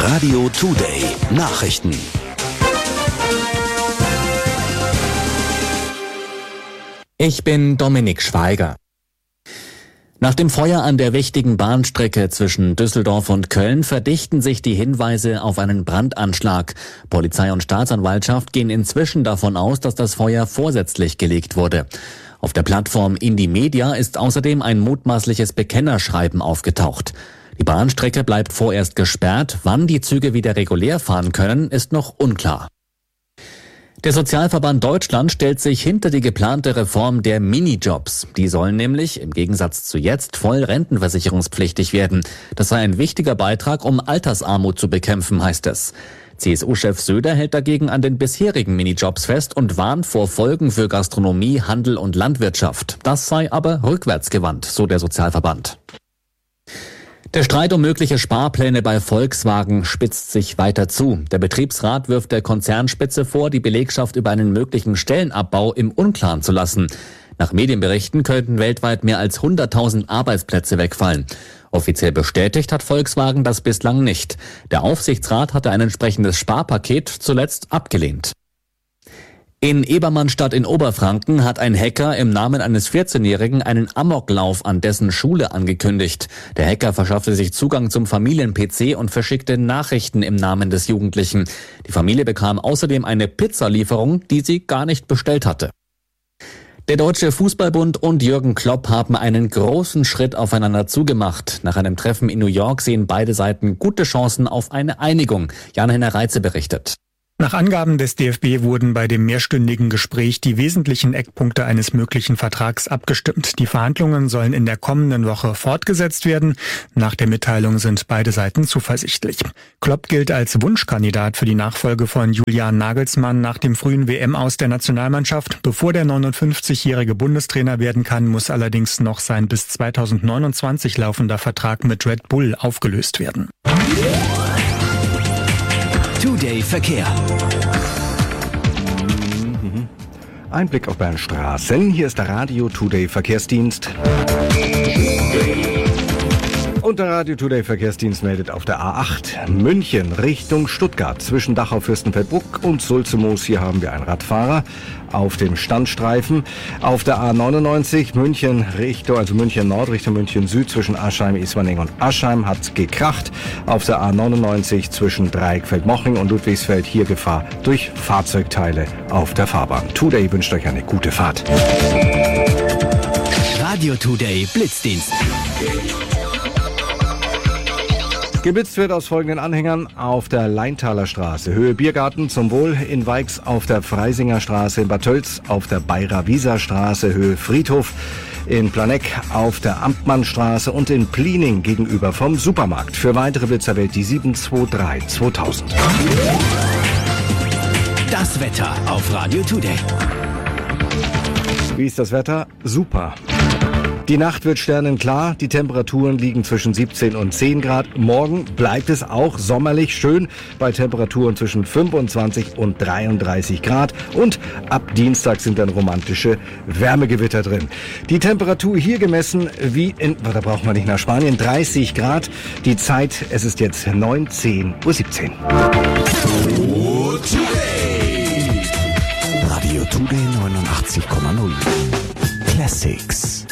Radio Today Nachrichten. Ich bin Dominik Schweiger. Nach dem Feuer an der wichtigen Bahnstrecke zwischen Düsseldorf und Köln verdichten sich die Hinweise auf einen Brandanschlag. Polizei und Staatsanwaltschaft gehen inzwischen davon aus, dass das Feuer vorsätzlich gelegt wurde. Auf der Plattform Indymedia ist außerdem ein mutmaßliches Bekennerschreiben aufgetaucht. Die Bahnstrecke bleibt vorerst gesperrt. Wann die Züge wieder regulär fahren können, ist noch unklar. Der Sozialverband Deutschland stellt sich hinter die geplante Reform der Minijobs. Die sollen nämlich, im Gegensatz zu jetzt, voll rentenversicherungspflichtig werden. Das sei ein wichtiger Beitrag, um Altersarmut zu bekämpfen, heißt es. CSU-Chef Söder hält dagegen an den bisherigen Minijobs fest und warnt vor Folgen für Gastronomie, Handel und Landwirtschaft. Das sei aber rückwärtsgewandt, so der Sozialverband. Der Streit um mögliche Sparpläne bei Volkswagen spitzt sich weiter zu. Der Betriebsrat wirft der Konzernspitze vor, die Belegschaft über einen möglichen Stellenabbau im Unklaren zu lassen. Nach Medienberichten könnten weltweit mehr als 100.000 Arbeitsplätze wegfallen. Offiziell bestätigt hat Volkswagen das bislang nicht. Der Aufsichtsrat hatte ein entsprechendes Sparpaket zuletzt abgelehnt. In Ebermannstadt in Oberfranken hat ein Hacker im Namen eines 14-Jährigen einen Amoklauf an dessen Schule angekündigt. Der Hacker verschaffte sich Zugang zum Familien-PC und verschickte Nachrichten im Namen des Jugendlichen. Die Familie bekam außerdem eine Pizzalieferung, die sie gar nicht bestellt hatte. Der Deutsche Fußballbund und Jürgen Klopp haben einen großen Schritt aufeinander zugemacht. Nach einem Treffen in New York sehen beide Seiten gute Chancen auf eine Einigung. Jan-Henner Reitze berichtet. Nach Angaben des DFB wurden bei dem mehrstündigen Gespräch die wesentlichen Eckpunkte eines möglichen Vertrags abgestimmt. Die Verhandlungen sollen in der kommenden Woche fortgesetzt werden. Nach der Mitteilung sind beide Seiten zuversichtlich. Klopp gilt als Wunschkandidat für die Nachfolge von Julian Nagelsmann nach dem frühen WM-Aus der Nationalmannschaft. Bevor der 59-jährige Bundestrainer werden kann, muss allerdings noch sein bis 2029 laufender Vertrag mit Red Bull aufgelöst werden. Today Verkehr. Ein Blick auf Bern Straßen. Hier ist der Radio Today Verkehrsdienst. Und der Radio Today Verkehrsdienst meldet auf der A8 München Richtung Stuttgart zwischen Dachau-Fürstenfeldbruck und Sulzemoos. Hier haben wir einen Radfahrer auf dem Standstreifen. Auf der A99 München Nord Richtung München Süd zwischen Aschheim, Ismaning und Aschheim hat gekracht. Auf der A99 zwischen Dreieckfeld-Moching und Ludwigsfeld hier Gefahr durch Fahrzeugteile auf der Fahrbahn. Today wünscht euch eine gute Fahrt. Radio Today Blitzdienst. Geblitzt wird aus folgenden Anhängern auf der Leintaler Straße, Höhe Biergarten zum Wohl, in Weix auf der Freisinger Straße, in Bad Tölz auf der Bayrer-Wieser Straße, Höhe Friedhof, in Planegg auf der Amtmannstraße und in Pliening gegenüber vom Supermarkt. Für weitere Blitzer wählt die 723 2000. Das Wetter auf Radio Today. Wie ist das Wetter? Super. Die Nacht wird sternenklar, die Temperaturen liegen zwischen 17 und 10 Grad. Morgen bleibt es auch sommerlich schön bei Temperaturen zwischen 25 und 33 Grad. Und ab Dienstag sind dann romantische Wärmegewitter drin. Die Temperatur hier gemessen wie da braucht man nicht nach Spanien, 30 Grad. Die Zeit, es ist jetzt 19:17 Uhr. Radio Today 89,0. Classics.